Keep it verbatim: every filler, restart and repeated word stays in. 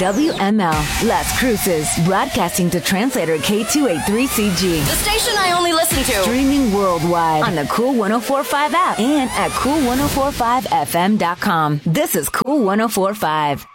W M L, Las Cruces, broadcasting to translator K two eighty-three C G. The station I only listen to. Streaming worldwide on the Cool one oh four point five app and at cool ten forty-five f m dot com. This is Cool ten forty-five.